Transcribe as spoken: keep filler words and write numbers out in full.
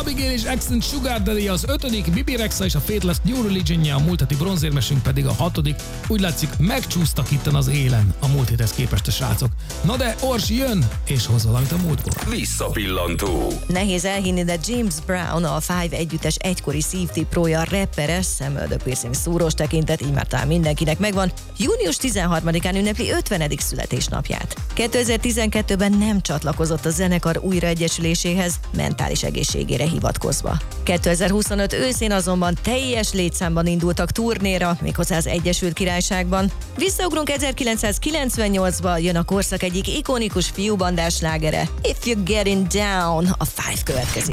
Abigail és Accent Sugar Daddy az ötödik, Bibi Rexha és a Faithless New Religion-je a múlt heti bronzérmesünk pedig a hatodik. Úgy látszik, megcsúsztak itten az élen a múlt héthez képest a srácok. Na de Orsi jön, és hoz valamit a múltból. Visszapillantó. Nehéz elhinni, de James Brown, a Five együttes egykori szívtiprója, rapperes, szemöldök piercing szúrós tekintet, így már talán mindenkinek megvan, június tizenharmadikán ünnepli ötvenedik születésnapját. kétezer-tizenkettőben nem csatlakozott a zenekar újraegyesüléséhez, mentális egészségére hivatkozva. kétezer-huszonöt őszén azonban teljes létszámban indultak turnéra, méghozzá az Egyesült Királyságban. Visszaugrunk ezerkilencszázkilencvennyolcba, jön a korszak egyik ikonikus fiúbandás slágere, If You're Getting Down, a Five következik.